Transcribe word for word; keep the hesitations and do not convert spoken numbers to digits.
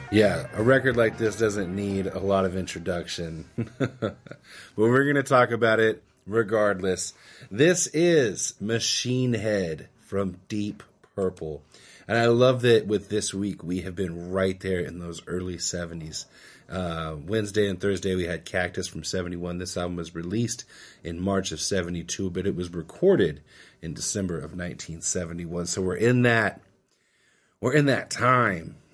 Yeah, a record like this doesn't need a lot of introduction. But we're going to talk about it regardless. This is Machine Head from Deep Purple. And I love that with this week, we have been right there in those early seventies. Uh, Wednesday and Thursday, we had Cactus from seventy-one. This album was released in March of seventy-two, but it was recorded in December of nineteen seventy-one. So we're in that, we're in that time.